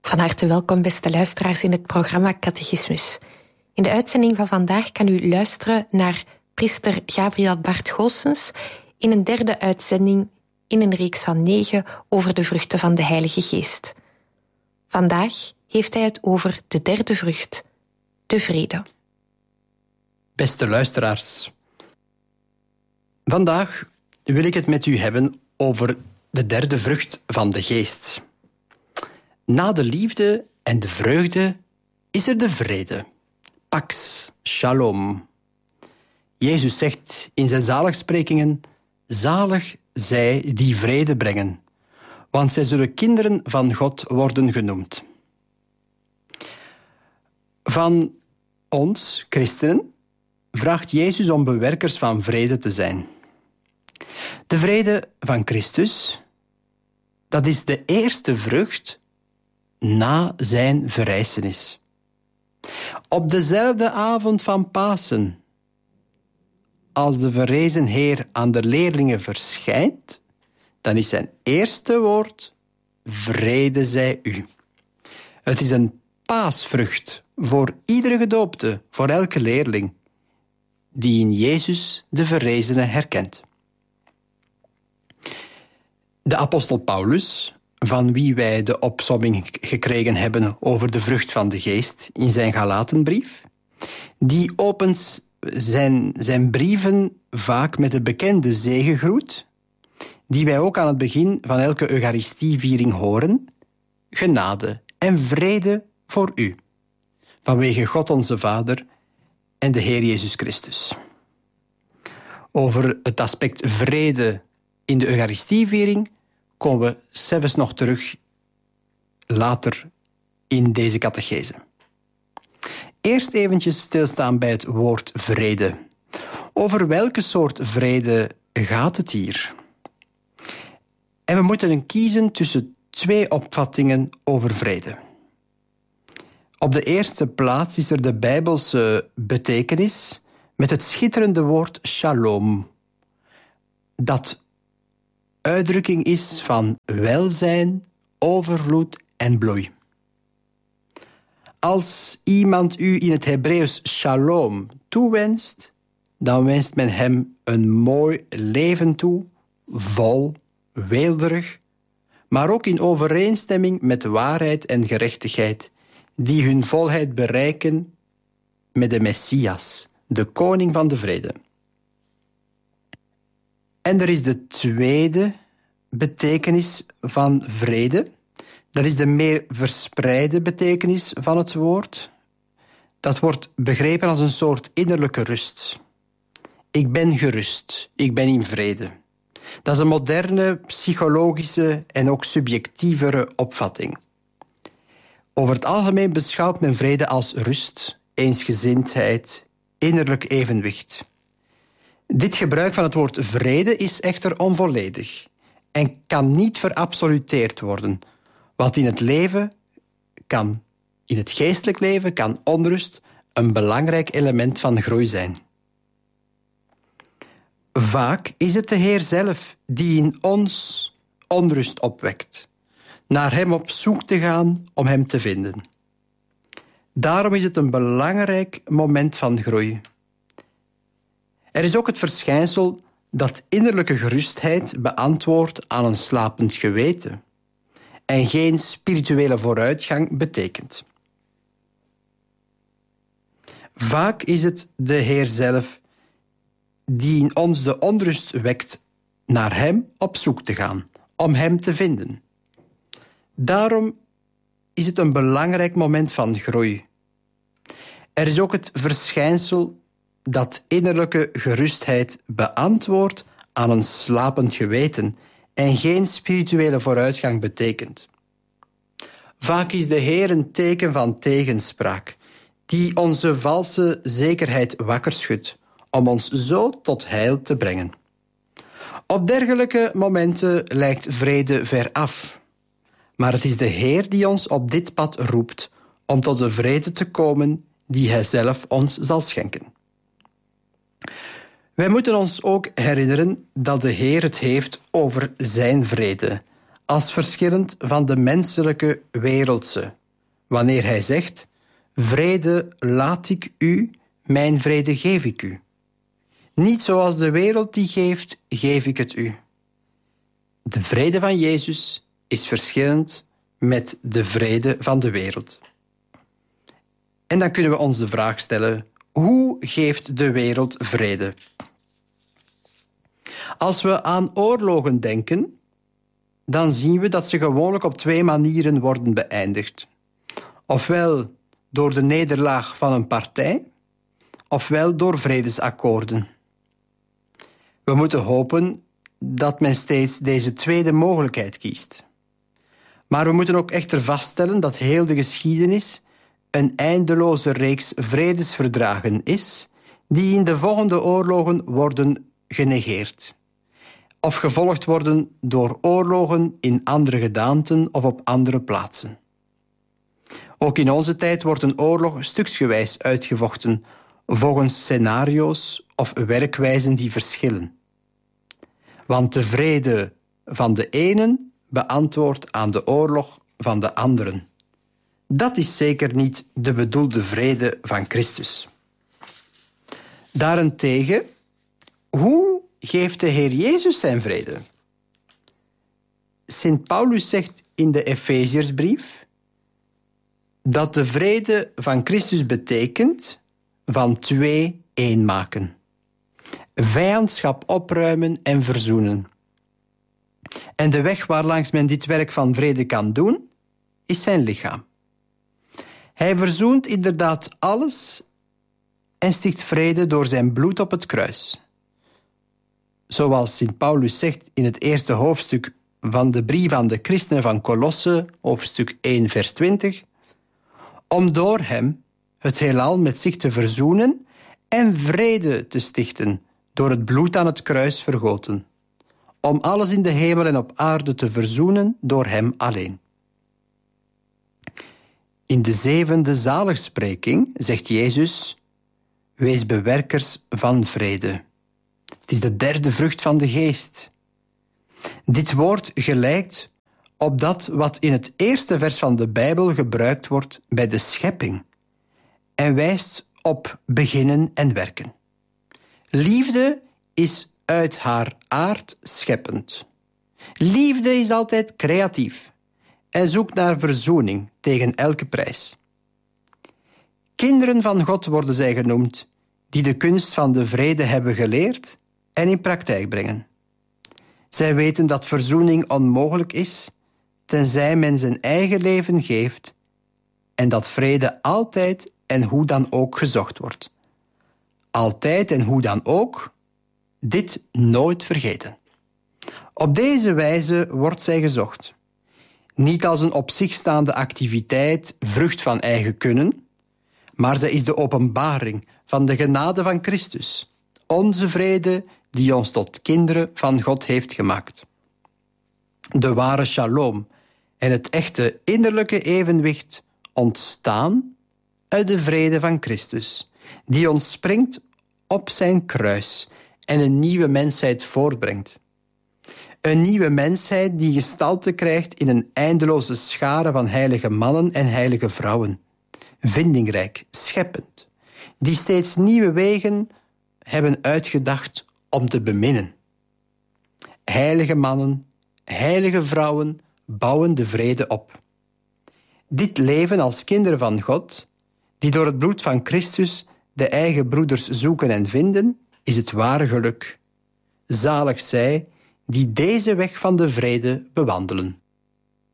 Van harte welkom, beste luisteraars, in het programma Catechismus. In de uitzending van vandaag kan u luisteren naar priester Gabriel Bart Goossens in een derde uitzending in een reeks van 9 over de vruchten van de Heilige Geest. Vandaag heeft hij het over de derde vrucht, de vrede. Beste luisteraars, vandaag wil ik het met u hebben over de derde vrucht van de Geest. Na de liefde en de vreugde is er de vrede. Pax, shalom. Jezus zegt in zijn zaligsprekingen: zalig zij die vrede brengen, want zij zullen kinderen van God worden genoemd. Van ons, christenen, vraagt Jezus om bewerkers van vrede te zijn. De vrede van Christus, dat is de eerste vrucht na zijn verrijzenis. Op dezelfde avond van Pasen, als de verrezen Heer aan de leerlingen verschijnt, dan is zijn eerste woord: vrede zij u. Het is een paasvrucht voor iedere gedoopte, voor elke leerling, die in Jezus de verrezene herkent. De apostel Paulus, van wie wij de opsomming gekregen hebben over de vrucht van de Geest in zijn Galatenbrief, die opent zijn brieven vaak met de bekende zegengroet, die wij ook aan het begin van elke Eucharistieviering horen: genade en vrede voor u, vanwege God onze Vader en de Heer Jezus Christus. Over het aspect vrede in de Eucharistieviering komen we zelfs nog terug later in deze catechese. Eerst eventjes stilstaan bij het woord vrede. Over welke soort vrede gaat het hier? En we moeten kiezen tussen 2 opvattingen over vrede. Op de eerste plaats is er de Bijbelse betekenis met het schitterende woord shalom, dat uitdrukking is van welzijn, overvloed en bloei. Als iemand u in het Hebreeuws shalom toewenst, dan wenst men hem een mooi leven toe, vol, weelderig, maar ook in overeenstemming met waarheid en gerechtigheid, die hun volheid bereiken met de Messias, de koning van de vrede. En er is de tweede betekenis van vrede. Dat is de meer verspreide betekenis van het woord. Dat wordt begrepen als een soort innerlijke rust. Ik ben gerust, ik ben in vrede. Dat is een moderne, psychologische en ook subjectievere opvatting. Over het algemeen beschouwt men vrede als rust, eensgezindheid, innerlijk evenwicht. Dit gebruik van het woord vrede is echter onvolledig en kan niet verabsoluteerd worden. Want in het geestelijk leven kan onrust een belangrijk element van groei zijn. Vaak is het de Heer zelf die in ons onrust opwekt, naar hem op zoek te gaan om hem te vinden. Daarom is het een belangrijk moment van groei. Er is ook het verschijnsel dat innerlijke gerustheid beantwoordt aan een slapend geweten en geen spirituele vooruitgang betekent. Vaak is het de Heer zelf die in ons de onrust wekt naar hem op zoek te gaan, om hem te vinden. Daarom is het een belangrijk moment van groei. Er is ook het verschijnsel dat innerlijke gerustheid beantwoordt aan een slapend geweten en geen spirituele vooruitgang betekent. Vaak is de Heer een teken van tegenspraak, die onze valse zekerheid wakker schudt, om ons zo tot heil te brengen. Op dergelijke momenten lijkt vrede ver af, maar het is de Heer die ons op dit pad roept om tot de vrede te komen die Hij zelf ons zal schenken. Wij moeten ons ook herinneren dat de Heer het heeft over zijn vrede, als verschillend van de menselijke, wereldse wanneer hij zegt: vrede laat ik u, mijn vrede geef ik u. Niet zoals de wereld die geeft, geef ik het u. De vrede van Jezus is verschillend met de vrede van de wereld. En dan kunnen we ons de vraag stellen: hoe geeft de wereld vrede? Als we aan oorlogen denken, dan zien we dat ze gewoonlijk op 2 manieren worden beëindigd. Ofwel door de nederlaag van een partij, ofwel door vredesakkoorden. We moeten hopen dat men steeds deze tweede mogelijkheid kiest. Maar we moeten ook echter vaststellen dat heel de geschiedenis een eindeloze reeks vredesverdragen is, die in de volgende oorlogen worden genegeerd. Of gevolgd worden door oorlogen in andere gedaanten of op andere plaatsen. Ook in onze tijd wordt een oorlog stuksgewijs uitgevochten, volgens scenario's of werkwijzen die verschillen. Want de vrede van de enen beantwoordt aan de oorlog van de anderen. Dat is zeker niet de bedoelde vrede van Christus. Daarentegen, hoe geeft de Heer Jezus zijn vrede? Sint Paulus zegt in de Efeziersbrief dat de vrede van Christus betekent van 2 één maken. Vijandschap opruimen en verzoenen. En de weg waarlangs men dit werk van vrede kan doen, is zijn lichaam. Hij verzoent inderdaad alles en sticht vrede door zijn bloed op het kruis. Zoals Sint Paulus zegt in het eerste hoofdstuk van de brief aan de christenen van Kolosse, hoofdstuk 1, vers 20, om door hem het heelal met zich te verzoenen en vrede te stichten door het bloed aan het kruis vergoten, om alles in de hemel en op aarde te verzoenen door hem alleen. In de 7e zaligspreking zegt Jezus: wees bewerkers van vrede. Het is de 3e vrucht van de geest. Dit woord gelijkt op dat wat in het eerste vers van de Bijbel gebruikt wordt bij de schepping en wijst op beginnen en werken. Liefde is uit haar aard scheppend. Liefde is altijd creatief en zoekt naar verzoening tegen elke prijs. Kinderen van God worden zij genoemd, die de kunst van de vrede hebben geleerd en in praktijk brengen. Zij weten dat verzoening onmogelijk is, tenzij men zijn eigen leven geeft en dat vrede altijd en hoe dan ook gezocht wordt. Altijd en hoe dan ook, dit nooit vergeten. Op deze wijze wordt zij gezocht. Niet als een op zich staande activiteit, vrucht van eigen kunnen, maar zij is de openbaring van de genade van Christus, onze vrede die ons tot kinderen van God heeft gemaakt. De ware shalom en het echte innerlijke evenwicht ontstaan uit de vrede van Christus, die ontspringt op zijn kruis en een nieuwe mensheid voortbrengt. Een nieuwe mensheid die gestalte krijgt in een eindeloze schare van heilige mannen en heilige vrouwen. Vindingrijk, scheppend, die steeds nieuwe wegen hebben uitgedacht om te beminnen. Heilige mannen, heilige vrouwen bouwen de vrede op. Dit leven als kinderen van God, die door het bloed van Christus de eigen broeders zoeken en vinden, is het ware geluk. Zalig zij die deze weg van de vrede bewandelen.